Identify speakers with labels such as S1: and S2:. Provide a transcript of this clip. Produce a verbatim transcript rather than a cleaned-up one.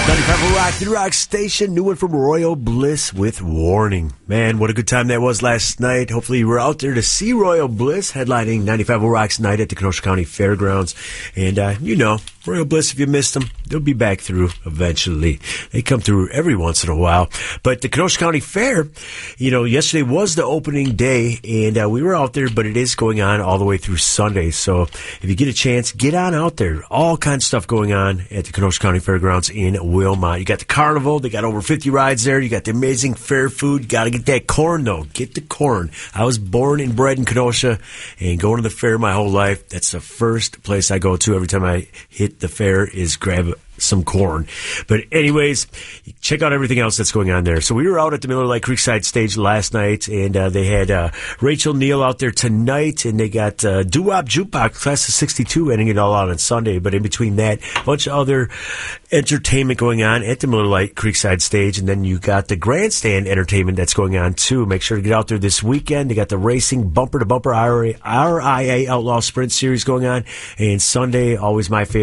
S1: ninety-five Rock, the Rock Station. New one from Royal Bliss with Warning. Man, what a good time that was last night. Hopefully you were out there to see Royal Bliss headlining ninety-five Rock's night at the Kenosha County Fairgrounds. And, uh, you know, Royal Bliss, if you missed them, they'll be back through eventually. They come through every once in a while. But the Kenosha County Fair, you know, yesterday was the opening day, and uh, we were out there, but it is going on all the way through Sunday. So if you get a chance, get on out there. All kinds of stuff going on at the Kenosha County Fairgrounds in Wilmot. You got the carnival. They got over fifty rides there. You got the amazing fair food. Got to get that corn, though. Get the corn. I was born and bred in Kenosha, and going to the fair my whole life, that's the first place I go to every time I hit the fair is grab some corn. But anyways, check out everything else that's going on there. So we were out at the Miller Lite Creekside stage last night, and uh, they had uh, Rachel Neal out there tonight, and they got uh, Doo-Wop Jukebox, Class of sixty-two, ending it all out on Sunday. But in between that, a bunch of other entertainment going on at the Miller Lite Creekside stage, and then you got the grandstand entertainment that's going on too. Make sure to get out there this weekend. They got the racing bumper to bumper R I A Outlaw Sprint Series going on, and Sunday, always my favorite,